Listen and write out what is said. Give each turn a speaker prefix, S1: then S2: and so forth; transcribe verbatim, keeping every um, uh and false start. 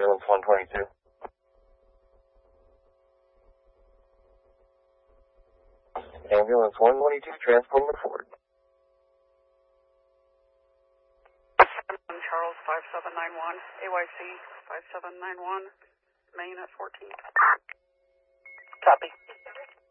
S1: Ambulance one twenty-two. Ambulance one twenty-two, transporting to Ford.
S2: Charles five seven nine one, A Y C five seven nine one, Maine at fourteen.
S3: Copy.